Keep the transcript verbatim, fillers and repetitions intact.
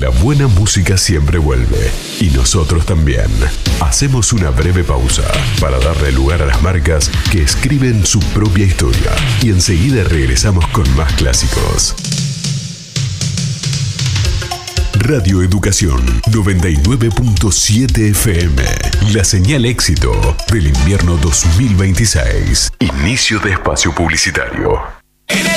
la buena música siempre vuelve. Y nosotros también. Hacemos una breve pausa para darle lugar a las marcas que escriben su propia historia. Y enseguida regresamos con más clásicos. Radio Educación noventa y nueve punto siete F M. La señal éxito del invierno dos mil veintiséis. Inicio de espacio publicitario.